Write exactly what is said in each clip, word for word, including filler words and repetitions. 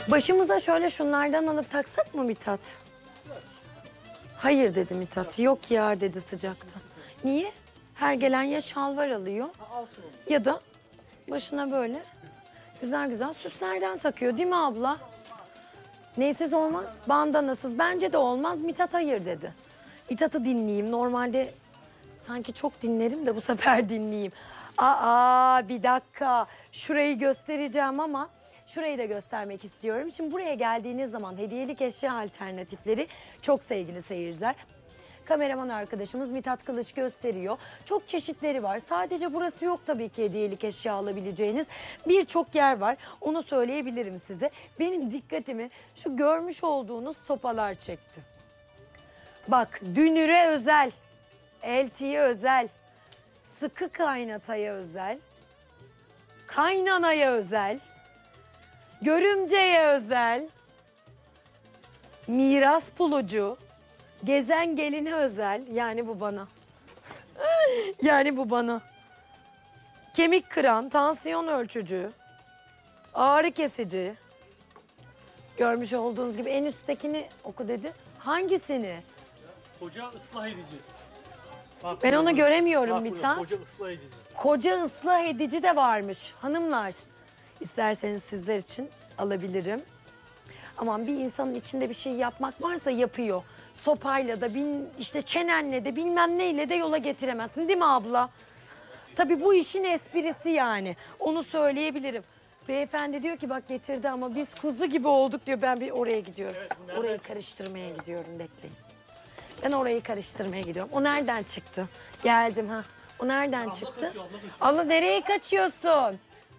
Başımıza şöyle şunlardan alıp taksak mı Mithat? Hayır dedi Mithat. Yok ya dedi sıcaktan. Niye? Her gelen ya şalvar alıyor ya da başına böyle güzel güzel süslerden takıyor değil mi abla? Neysiz olmaz, bandanasız bence de olmaz. Mithat hayır dedi. Mithat'ı dinleyeyim. Normalde sanki çok dinlerim de bu sefer dinleyeyim. Aa bir dakika şurayı göstereceğim ama şurayı da göstermek istiyorum. Şimdi buraya geldiğiniz zaman hediyelik eşya alternatifleri çok sevgili seyirciler. Kameraman arkadaşımız Mithat Kılıç gösteriyor. Çok çeşitleri var. Sadece burası yok tabii ki hediyelik eşya alabileceğiniz. Birçok yer var. Onu söyleyebilirim size. Benim dikkatimi şu görmüş olduğunuz sopalar çekti. Bak dünüre özel, eltiye özel, sıkı kaynataya özel, kaynanaya özel, görümceye özel, miras bulucu, gezen geline özel, yani bu bana. Yani bu bana. Kemik kıran, tansiyon ölçücü, ağrı kesici. Görmüş olduğunuz gibi en üsttekini oku dedi. Hangisini? Koca ıslah edici. Bak, Ben onu bak, göremiyorum bak, Mithat. Koca ıslah edici. Koca ıslah edici de varmış hanımlar. İsterseniz sizler için alabilirim. Aman bir insanın içinde bir şey yapmak varsa yapıyor. Sopayla da bin, işte çenenle de bilmem neyle de yola getiremezsin değil mi abla? Tabii bu işin esprisi yani. Onu söyleyebilirim. Beyefendi diyor ki bak getirdi ama biz kuzu gibi olduk diyor. Ben bir oraya gidiyorum. Evet, Orayı karıştırmaya gidiyorum bekleyin. Ben orayı karıştırmaya gidiyorum. O nereden çıktı? Geldim ha. O nereden Abla çıktı? kaçıyor, abla kaçıyor. Allah nereye kaçıyorsun?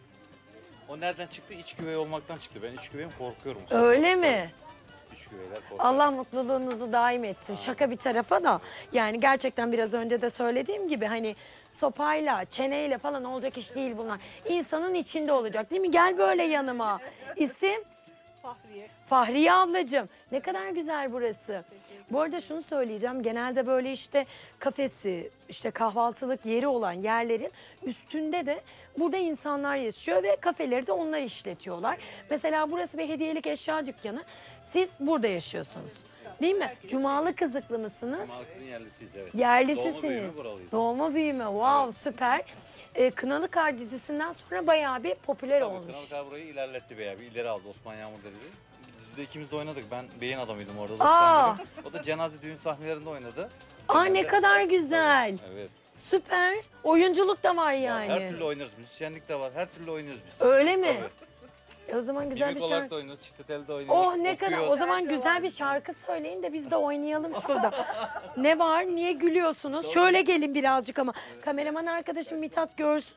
O nereden çıktı? İç güvey olmaktan çıktı. Ben iç güveyim, korkuyorum. Öyle mi? İç güveyler korkuyorum. Allah mutluluğunuzu daim etsin. Şaka bir tarafa da yani gerçekten biraz önce de söylediğim gibi hani sopayla, çeneyle falan olacak iş değil bunlar. İnsanın içinde olacak değil mi? Gel böyle yanıma. İsim? Fahriye. Fahriye ablacığım. Ne kadar güzel burası. Bu arada şunu söyleyeceğim. Genelde böyle işte kafesi, işte kahvaltılık yeri olan yerlerin üstünde de burada insanlar yaşıyor ve kafeleri de onlar işletiyorlar. Mesela burası bir hediyelik eşya dükkanı. Siz burada yaşıyorsunuz. Değil mi? Cumalı Kızıklı mısınız? Malkız'ın yerlisiyiz evet. Yerlisisiniz. Doğma büyüme buralıyız. Doğma büyüme. Wow süper. Ee, Kınalı Kar dizisinden sonra bayağı bir popüler Tabii, olmuş. Kınalı Kar burayı ilerletti be abi. İleri aldı Osman Yağmur dedi. Dizide ikimiz de oynadık. Ben beyin adamıydım orada. Aa! doksan biri. O da cenaze düğün sahnelerinde oynadı. Aa ne Genelde- kadar güzel. Evet. Süper. Oyunculuk da var yani. Her türlü oynarız. Müzisyenlik de var. Her türlü oynuyoruz biz. Öyle mi? Tabii. E o zaman güzel Mimik bir olarak şarkı. da oynuyoruz. Çifte telde oynuyoruz. Oh ne kadar. okuyoruz. O zaman güzel bir şarkı söyleyin de biz de oynayalım şurada. Ne var? Niye gülüyorsunuz? Şöyle gelin birazcık ama. Kameraman arkadaşım Mithat görsün.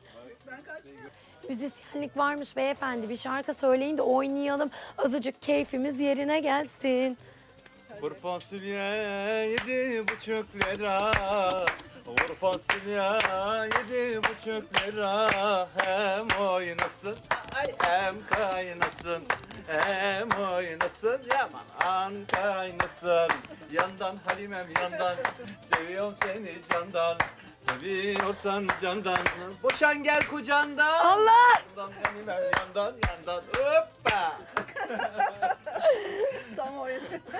Müzisyenlik varmış beyefendi. Bir şarkı söyleyin de oynayalım. Azıcık keyfimiz yerine gelsin. Vur fasulye yedi buçuk lira. Vur fasulye yedi buçuk lira. Hem oynasın ay hem kaynasın. Hem oynasın yaman kaynasın. Yandan Halimem yandan seviyorum seni candan. Seviyorsan candan boşan gel kucağından. Allah! Yandan Halimem yandan yandan hoppa. Tam öyle.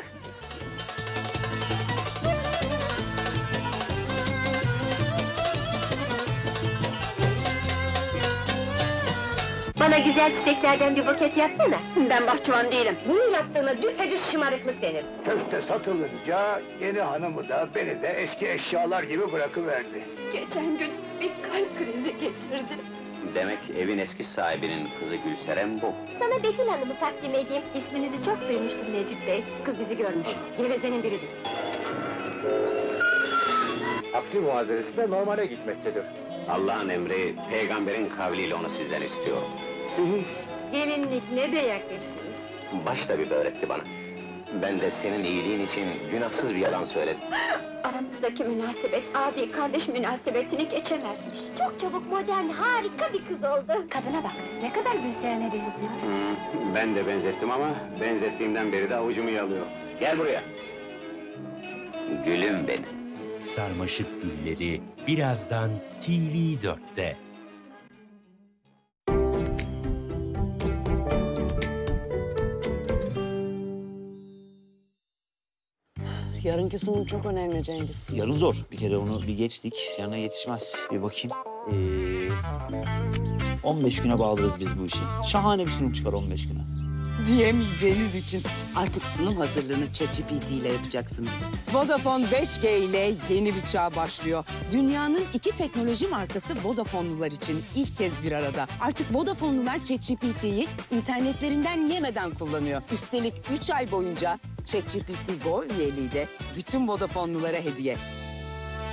Bana güzel çiçeklerden bir buket yapsana. Ben bahçıvan değilim. Bunu yaptığına düpedüz şımarıklık denir. Köfte satılınca yeni hanımı da beni de eski eşyalar gibi bırakıverdi. Geçen gün bir kalp krizi geçirdi. Demek evin eski sahibinin kızı Gülseren bu. Sana Betül Hanım'ı takdim edeyim. İsminizi çok duymuştum Necip Bey. Kız bizi görmüş. Gevezenin biridir. Akli muhazeresi de normale gitmektedir. Allah'ın emri, peygamberin kavliyle onu sizden istiyorum. Siz Gelinlik ne de yakışmış. Baş bir öğretti bana. Ben de senin iyiliğin için günahsız bir yalan söyledim. Aramızdaki münasebet, abi kardeş münasebetini geçemezmiş. Çok çabuk modern, harika bir kız oldu. Kadına bak, ne kadar Gülseren'e benziyor. Hmm, ben de benzettim ama benzettiğimden beri de avucumu yalıyor. Gel buraya. Gülüm benim. Sarmaşık Gülleri birazdan T V dörtte. yarınki sunum çok önemli Cengiz. Yarın zor. Bir kere onu bir geçtik. Yarına yetişmez. Bir bakayım. Ee, on beş güne bağlarız biz bu işi. Şahane bir sunum çıkar on beş güne. Diyemeyeceğiniz için artık sunum hazırlığını ChatGPT ile yapacaksınız. Vodafone beş G ile yeni bir çağ başlıyor. Dünyanın iki teknoloji markası Vodafone'lular için ilk kez bir arada. Artık Vodafone'lular ChatGPT'yi internetlerinden yemeden kullanıyor. Üstelik üç ay boyunca ChatGPT Go üyeliği de bütün Vodafone'lulara hediye.